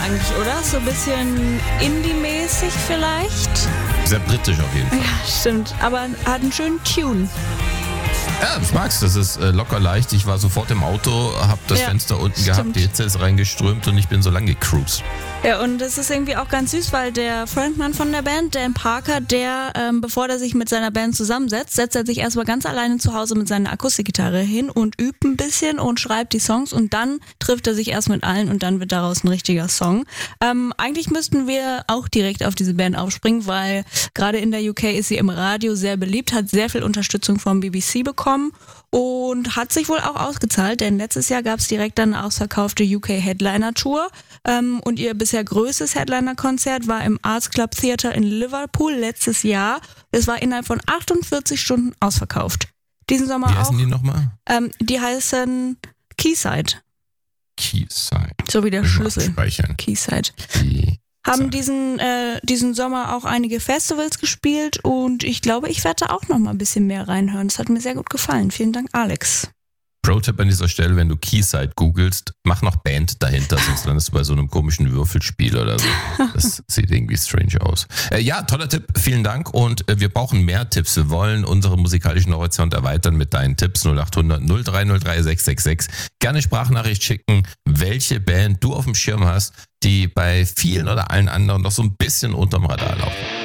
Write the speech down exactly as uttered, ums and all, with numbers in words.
eigentlich, oder? So ein bisschen Indie-mäßig vielleicht. Sehr britisch auf jeden Fall. Ja, stimmt. Aber hat einen schönen Tune. Ja, ich mag's. Das ist äh, locker leicht. Ich war sofort im Auto, hab das Ja, Fenster unten stimmt. gehabt, die Hitze ist reingeströmt und ich bin so lang gecruised. Ja, und es ist irgendwie auch ganz süß, weil der Frontmann von der Band, Dan Parker, der, ähm, bevor er sich mit seiner Band zusammensetzt, setzt er sich erstmal ganz alleine zu Hause mit seiner Akustikgitarre hin und übt ein bisschen und schreibt die Songs und dann trifft er sich erst mit allen und dann wird daraus ein richtiger Song. Ähm, eigentlich müssten wir auch direkt auf diese Band aufspringen, weil gerade in der U K ist sie im Radio sehr beliebt, hat sehr viel Unterstützung vom B B C bekommen und hat sich wohl auch ausgezahlt, denn letztes Jahr gab es direkt dann eine ausverkaufte U K Headliner Tour ähm, und ihr bisher größtes Headliner-Konzert war im Arts Club Theatre in Liverpool letztes Jahr. Es war innerhalb von achtundvierzig Stunden ausverkauft. Diesen Sommer Wie auch. heißen die nochmal? Ähm, die heißen Quayside, Quayside. so wie der Mal Schlüssel. Speichern. Quayside. Die Haben diesen, äh, diesen Sommer auch einige Festivals gespielt und ich glaube, ich werde da auch noch mal ein bisschen mehr reinhören. Das hat mir sehr gut gefallen. Vielen Dank, Alex. Pro-Tipp an dieser Stelle, wenn du Quayside googelst, mach noch Band dahinter, sonst landest du bei so einem komischen Würfelspiel oder so. Das sieht irgendwie strange aus. Äh, ja, toller Tipp, vielen Dank und äh, wir brauchen mehr Tipps. Wir wollen unseren musikalischen Horizont erweitern mit deinen Tipps. null acht hundert null drei null drei sechs sechs sechs. Gerne Sprachnachricht schicken, welche Band du auf dem Schirm hast, die bei vielen oder allen anderen noch so ein bisschen unterm Radar laufen.